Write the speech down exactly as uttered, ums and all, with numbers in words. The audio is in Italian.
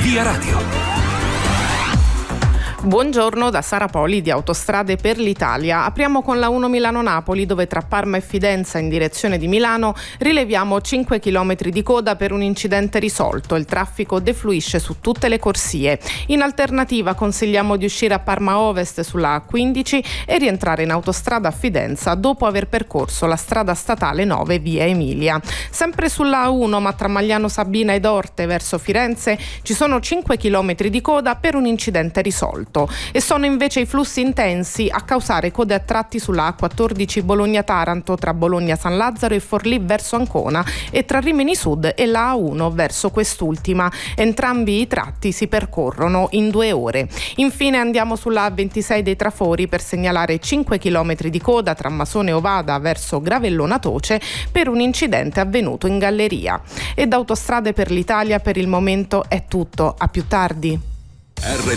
Via Radio. Buongiorno da Sara Poli di Autostrade per l'Italia. Apriamo con la uno Milano-Napoli, dove tra Parma e Fidenza in direzione di Milano rileviamo cinque chilometri di coda per un incidente risolto. Il traffico defluisce su tutte le corsie. In alternativa consigliamo di uscire a Parma Ovest sulla A quindici e rientrare in autostrada a Fidenza dopo aver percorso la strada statale nove via Emilia. Sempre sulla A uno, ma tra Magliano Sabina ed Orte verso Firenze ci sono cinque chilometri di coda per un incidente risolto. E sono invece i flussi intensi a causare code a tratti sulla A quattordici Bologna-Taranto tra Bologna-San Lazzaro e Forlì verso Ancona e tra Rimini Sud e la A uno verso quest'ultima. Entrambi i tratti si percorrono in due ore. Infine andiamo sulla A ventisei dei Trafori per segnalare cinque chilometri di coda tra Masone Ovada verso Gravellona Toce per un incidente avvenuto in galleria. E da Autostrade per l'Italia per il momento è tutto. A più tardi. R